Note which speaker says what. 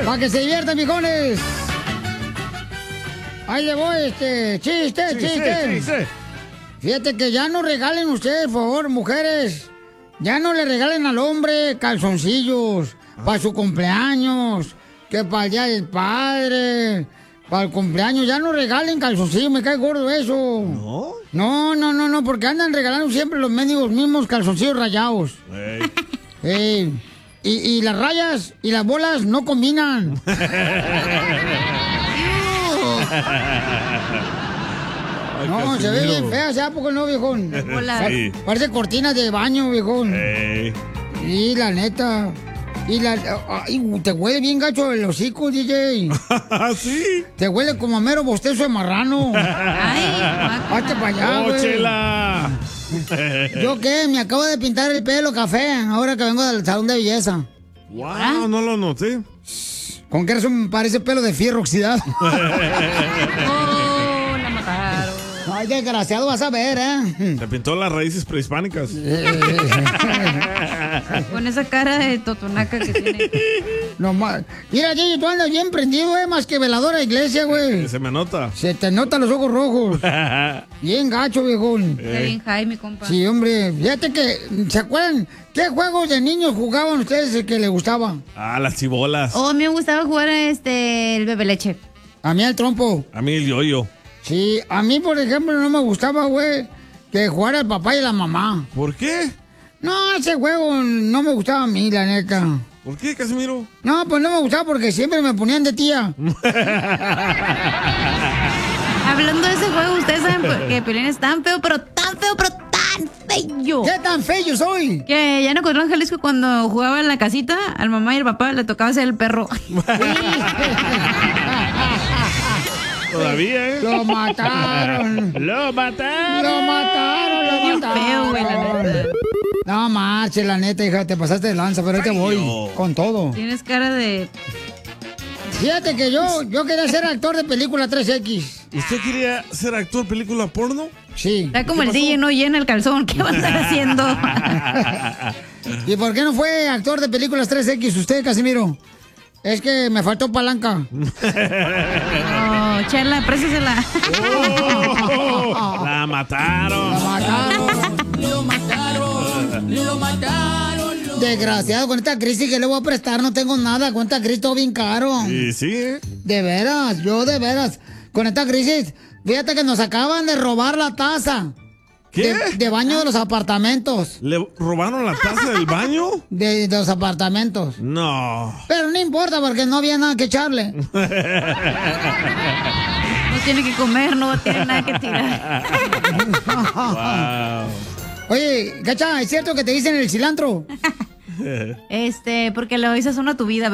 Speaker 1: Para que se diviertan, mijones. Ahí le voy, chiste. Fíjate que ya no regalen ustedes, por favor, mujeres. Ya no le regalen al hombre calzoncillos para su cumpleaños, que para el día del padre, para el cumpleaños. Ya no regalen calzoncillos, me cae gordo eso. ¿No? No, porque andan regalando siempre los mendigos mismos calzoncillos rayados. Y las rayas y las bolas no combinan. No, se ve bien fea, ¿sabes? ¿Por qué no, viejón? Sí. Parece cortinas de baño, viejón. Y la neta. Te huele bien gacho el hocico, DJ.
Speaker 2: ¿Sí?
Speaker 1: Te huele como a mero bostezo de marrano. Hazte para allá, güey.
Speaker 2: ¡Chela!
Speaker 1: ¿Yo qué? Me acabo de pintar el pelo café ahora que vengo del salón de belleza.
Speaker 2: ¡Wow! No lo noté.
Speaker 1: ¿Con qué razón parece pelo de fierro oxidado?
Speaker 3: La mataron.
Speaker 1: Ay, desgraciado, vas a ver, ¿eh?
Speaker 2: Te pintó las raíces prehispánicas.
Speaker 3: Con esa cara de totonaca que tiene.
Speaker 1: No más. Mira, Gigi, tú andas bien prendido, más que veladora de iglesia, güey.
Speaker 2: Se me nota.
Speaker 1: Se te notan los ojos rojos. Bien gacho, viejón.
Speaker 3: Está bien high, mi compa.
Speaker 1: Sí, hombre. Fíjate que, ¿se acuerdan qué juegos de niños jugaban ustedes que les gustaban?
Speaker 2: Las chibolas.
Speaker 3: A mí me gustaba jugar el bebe leche.
Speaker 1: A mí el trompo.
Speaker 2: A mí el yoyo.
Speaker 1: Sí, a mí, por ejemplo, no me gustaba, güey, que jugara el papá y la mamá.
Speaker 2: ¿Por qué?
Speaker 1: No, ese juego no me gustaba a mí, la neta.
Speaker 2: ¿Por qué, Casimiro?
Speaker 1: No, pues no me gustaba porque siempre me ponían de tía.
Speaker 3: Hablando de ese juego, ustedes saben que Piolín es tan feo, pero tan feo, pero tan feo.
Speaker 1: ¿Qué tan feo soy?
Speaker 3: Que ya no encontró en Jalisco cuando jugaba en la casita, al mamá y al papá le tocaba ser el perro.
Speaker 2: Todavía, ¿eh?
Speaker 1: Lo mataron.
Speaker 2: ¡Lo mataron!
Speaker 1: Lo mataron.
Speaker 3: Bien feo, güey, la neta.
Speaker 1: No marche, la neta, hija, te pasaste de lanza, pero ahí te voy con todo.
Speaker 3: Tienes cara de...
Speaker 1: Fíjate que yo quería ser actor de película 3X.
Speaker 2: ¿Usted quería ser actor película porno?
Speaker 1: Sí.
Speaker 3: Está como el DJ no llena el calzón. ¿Qué va a estar haciendo?
Speaker 1: ¿Y por qué no fue actor de películas 3X usted, Casimiro? Es que me faltó palanca.
Speaker 3: Oh, Chela, présesela.
Speaker 2: La mataron.
Speaker 1: Lo mataron. Desgraciado, con esta crisis que le voy a prestar no tengo nada. Con esta crisis todo bien caro.
Speaker 2: Sí, ¿eh?
Speaker 1: De veras. Con esta crisis, fíjate que nos acaban de robar la taza.
Speaker 2: ¿Qué?
Speaker 1: De baño de los apartamentos.
Speaker 2: ¿Le robaron la taza del baño?
Speaker 1: De los apartamentos.
Speaker 2: No.
Speaker 1: Pero no importa porque no había nada que echarle.
Speaker 3: No tiene que comer, no tiene nada que tirar.
Speaker 2: Wow.
Speaker 1: Oye, Cacha, ¿es cierto que te dicen el cilantro?
Speaker 3: Porque le dices uno a tu vida,